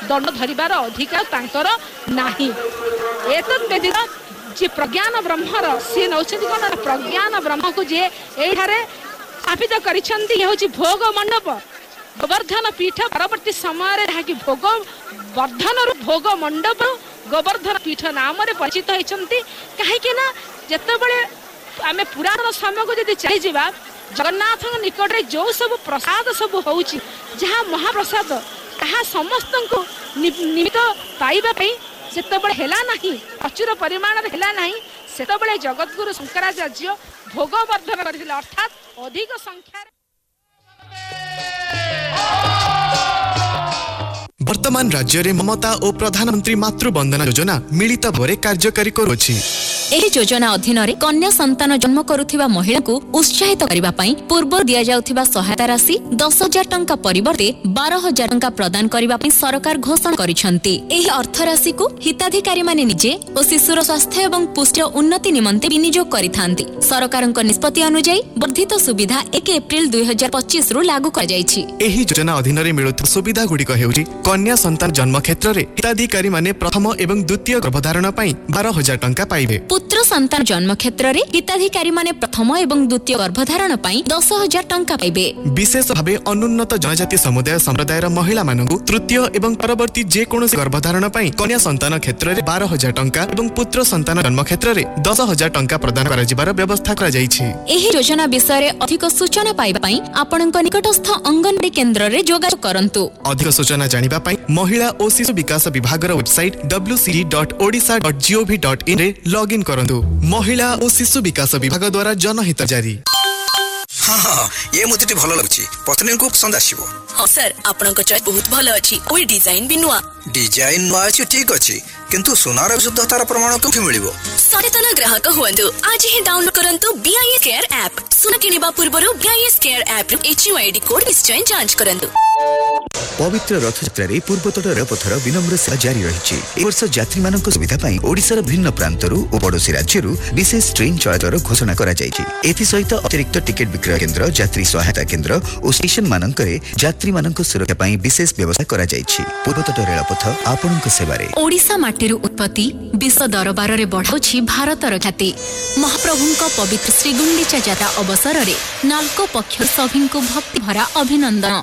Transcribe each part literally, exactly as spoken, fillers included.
दंड धरिबार अधिकार तांकर नाही। एतद व्यतीत जे प्रज्ञान ब्रह्मर सी नौचंदी कोन प्रज्ञान ब्रह्म को जे एठारे स्थापित करिसंती हे होची भोग मंडप गोवर्धन पीठ परवर्ती समय रे कि भोग वर्धन रु भोग मंडप गोवर्धन पीठ नाम रे परिचित होइचंती। काहे कि ना जते बळे आमे पुराण समय को जदि चली जिबा जगन्नाथ निकट रे जो सब प्रसाद सब होउची जहा महाप्रसाद ताहा समस्त को निमित्त पाइबा पई जते बळे हेला नाही प्रचुर परिमाण रे हेला नाही सेते बळे जगतगुरु शंकराचार्य भोग वर्धन करथिले अर्थात अधिक संख्या। वर्तमान राज्य रे ममता और प्रधानमंत्री मातृ वंदना योजना मिलित भाव कार्यकारी करुछि। एही योजना अधीन रे कन्या संतान जन्म करुथिबा महिला को उत्साहित करिबा पई पूर्व दिया जाउथिबा सहायता राशि दस हजार टंका परिवर्ते बारह हजार टंका प्रदान करिबा पई सरकार घोषणा करिसंती। एही अर्थ राशि को हिताधिकारी माने निजे और शिशुर स्वास्थ्य एवं पुष्टि उन्नति निमंते विनियोग करिथांती। सरकारक निष्पत्ति अनुसार वर्धित सुविधा एक अप्रैल दुई हजार पच्चीस रु लागू कर जाइछि। एही योजना अधीन रे मिलुथिबा सुविधा गुडिक हेउछि कन्या संतान जन्म क्षेत्र रे हिताधिकारी माने प्रथम एवं द्वितीय गर्भधारण पई बारह हजार टंका पाइबे। पुत्र संतान जन्म क्षेत्र रे हिताधिकारी माने प्रथम एवं द्वितीय गर्भधारण पई दस हजार टंका पाइबे। विशेष भावे अनुन्नत जनजाति समुदाय संप्रदायर महिला मानकु तृतीय एवं परवर्ती जे कोनोसी गर्भधारण पई कन्या संतान क्षेत्र रे बारह हजार टंका एवं पुत्र संतान जन्म क्षेत्र रे दस हजार टंका प्रदान करा जिबार व्यवस्था करा जाइछि। एही योजना विषय रे अधिक सूचना पाइबा पई आपनक निकटस्थ अंगनवाड़ी केंद्र रे जोगाजोग करंतु। अधिक सूचना जानिबा पई महिला और शिशु विकास विभाग website W C D dot Odisha dot G O V dot in रे लॉग इन करंतु। महिला और शिशु विकास विभाग द्वारा जनहित जारी। हाँ हाँ ये मुझे भल लगुच पत्नी को पसंद आसीबो। हाँ सर आपनक चॉइस बहुत भल अछि ओई डिजाइन भी नुआ डिजाइन नुआ अछि ठीक अछि किंतु सुनार शुद्धतार प्रमाण कोठी मिलिबो। सचेतन ग्राहक हुअन्तु आज ही डाउनलोड करंतु बीआईएस केयर ऐप। सुना किनिबा पूर्वरु बीआईएस केयर ऐप रु एचयूआईडी कोड निश्चय जांच करंतु। पवित्र रथ यात्रा पूर्वतट रेलपथर विनम्र सेवा जारी रही। ए वर्ष यात्री मानक सुविधा पाई ओडिशार भिन्न प्रांतरू और पड़ोसी राज्यरू विशेष ट्रेन चलाचल घोषणा करा जायछि। एथि सहित अतिरिक्त टिकेट विक्रय केंद्र यात्री सहायता केंद्र और स्टेशन मानकरे यात्री मानक सुरक्षा पाई विशेष व्यवस्था करा जायछि। पूर्वतट रेलपथ आपनक सेवारे। ओडिशा माटीरू उत्पत्ति विश्व दरबार रे बढ़ाउछि भारतर ख्याति। महाप्रभुंक पवित्र श्रीगुंडीचा यात्रा अवसर रे नाल्को पक्ष सभिंको भक्ति भरा अभिनंदन।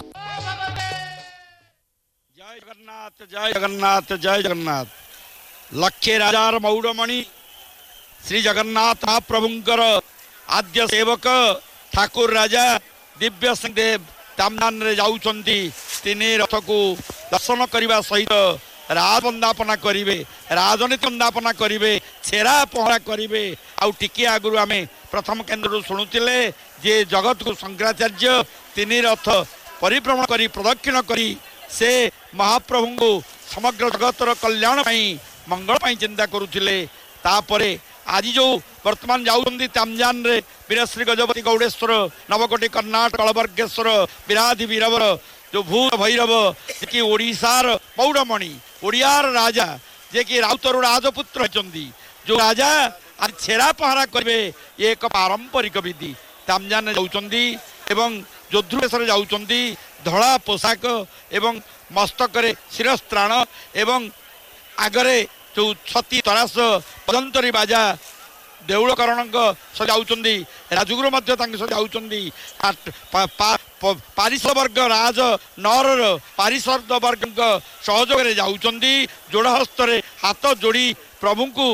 जय जगन्नाथ जय जगन्नाथ लक्षे राजार मौड़मणि श्री जगन्नाथ महाप्रभुंकर आद्य सेवक ठाकुर राजा दिव्य सिंह देव तामदान रे जाउछंती। तिने रथ को दर्शन करने सहित राज वंदापना करिवे राजनीति वंदापना करिवे छेरा पहरा करिवे। आउ टिके आगुरु आमे प्रथम केंद्र शुणुतिले जे जगत को शंकराचार्य तिने रथ परिभ्रमण करी प्रदक्षिण करी से महाप्रभु को समग्र जगतर कल्याण मंगल चिंता करुले। तापरे आज जो वर्तमान जाऊँगी तामजान रे वीरश्री गजपति गौड़ेश्वर नवकोटी कर्णाटक कलवर्गेश्वर विराधि वीरवर जो भूत भैरव कि ओडिशार पौड़मणि ओडियार राजा जे कि राउतर राजपुत्र होती जो राजा आज छेरा पहरा करेंगे ये एक पारंपरिक विधि। तामजान जाऊँगी एवं जोध्रुवेश्वर जाऊँगी धड़ा पोशाक एवं मस्तक शिरस्त्राण एवं आगरे जो छती तरास पदंतरी बाजा देउलकरण सजाऊँगी राजगुरु सजाऊँगी पारिश वर्ग राज नर पारिषद वर्ग सहयोग जाऊँगी जोड़ हस्त हाथ जोड़ी प्रभु को